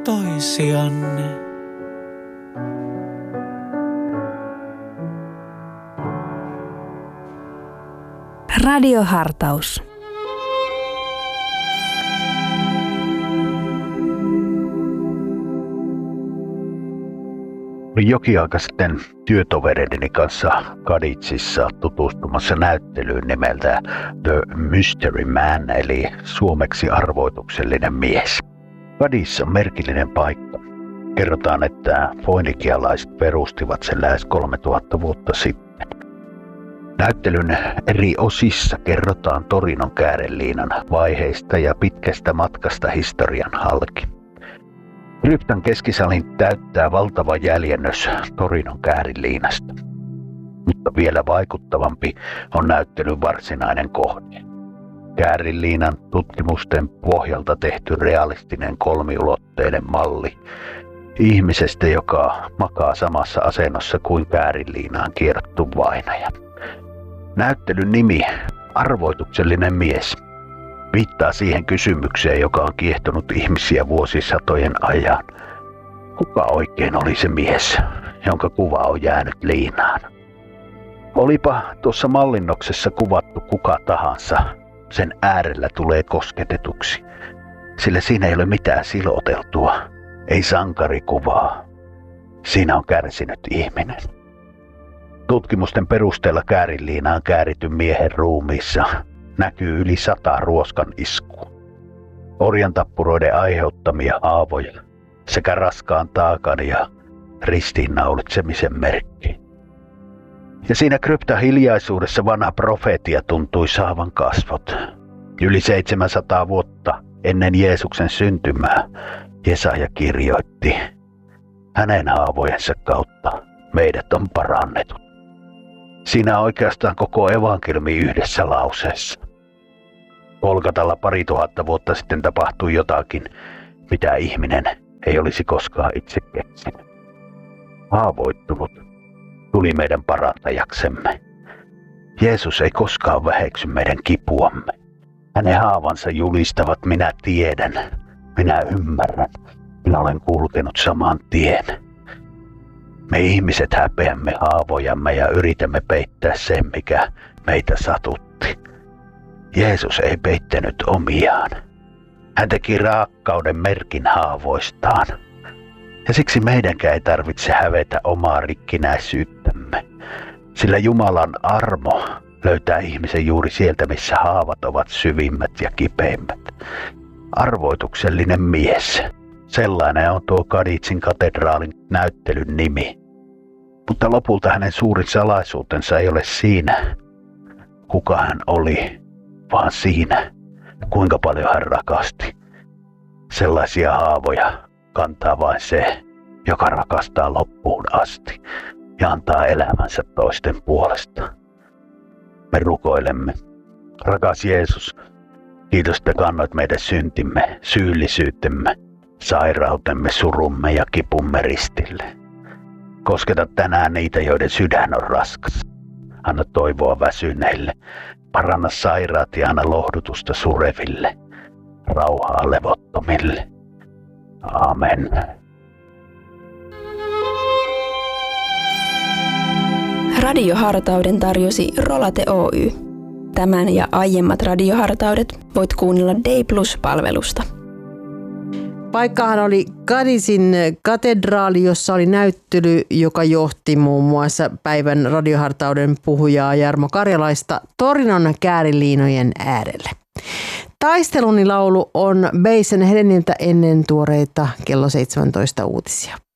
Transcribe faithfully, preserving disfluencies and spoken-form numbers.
toisianne. Radiohartaus. Olin jokin aika sitten työtovereideni kanssa Kaditsissa tutustumassa näyttelyyn nimeltä The Mystery Man, eli suomeksi arvoituksellinen mies. Kadits on merkillinen paikka. Kerrotaan, että foinikialaiset perustivat sen lähes kolmetuhatta vuotta sitten. Näyttelyn eri osissa kerrotaan Torinon kääreliinan vaiheista ja pitkästä matkasta historian halki. Kryptan keskisalin täyttää valtava jäljennös Torinon kääriliinasta. Mutta vielä vaikuttavampi on näyttelyn varsinainen kohde. Kääriliinan tutkimusten pohjalta tehty realistinen kolmiulotteinen malli ihmisestä, joka makaa samassa asennossa kuin kääriliinaan kierrottu vainaja. Näyttelyn nimi, arvoituksellinen mies, viittaa siihen kysymykseen, joka on kiehtonut ihmisiä vuosisatojen ajan. Kuka oikein oli se mies, jonka kuva on jäänyt liinaan? Olipa tuossa mallinnoksessa kuvattu kuka tahansa, sen äärellä tulee kosketetuksi, sillä siinä ei ole mitään siloteltua, ei sankarikuvaa. Siinä on kärsinyt ihminen. Tutkimusten perusteella kääriliinaan käärityn miehen ruumiissa näkyy yli sata ruoskan iskua, orjantappuroiden aiheuttamia haavoja sekä raskaan taakan ja ristiinnaulitsemisen merkki. Ja siinä kryptan hiljaisuudessa vanha profeetia tuntui saavan kasvot. Yli seitsemänsataa vuotta ennen Jeesuksen syntymää Jesaja kirjoitti, hänen haavojensa kautta meidät on parannettu. Siinä on oikeastaan koko evankeliumi yhdessä lauseessa. Golgatalla pari tuhatta vuotta sitten tapahtui jotakin, mitä ihminen ei olisi koskaan itse keksinyt. Haavoittunut tuli meidän parantajaksemme. Jeesus ei koskaan väheksy meidän kipuamme. Hänen haavansa julistavat, minä tiedän, minä ymmärrän, minä olen kulkenut saman tien. Me ihmiset häpeämme haavojamme ja yritämme peittää sen, mikä meitä satutti. Jeesus ei peittänyt omiaan. Hän teki rakkauden merkin haavoistaan. Ja siksi meidänkään ei tarvitse hävetä omaa rikkinäisyyttämme, sillä Jumalan armo löytää ihmisen juuri sieltä, missä haavat ovat syvimmät ja kipeimmät. Arvoituksellinen mies. Sellainen on tuo Kaditsin katedraalin näyttelyn nimi. Mutta lopulta hänen suurin salaisuutensa ei ole siinä, kuka hän oli, vaan siinä, kuinka paljon hän rakasti. Sellaisia haavoja kantaa vain se, joka rakastaa loppuun asti ja antaa elämänsä toisten puolesta. Me rukoilemme. Rakas Jeesus, kiitos, että kannoit meidän syntimme, syyllisyytemme, sairautemme, surumme ja kipumme ristille. Kosketa tänään niitä, joiden sydän on raskas. Anna toivoa väsyneille. Paranna sairaat ja anna lohdutusta sureville. Rauhaa levottomille. Amen. Radiohartauden tarjosi Rolate Oy. Tämän ja aiemmat radiohartaudet voit kuunnella Day Plus-palvelusta. Paikkahan oli Kaditsin katedraali, jossa oli näyttely, joka johti muun muassa päivän radiohartauden puhujaa Jarmo Karjalaista Torinon kääriliinojen äärelle. Taisteluni laulu on Beisen Heleniltä ennen tuoreita kello seitsemäntoista uutisia.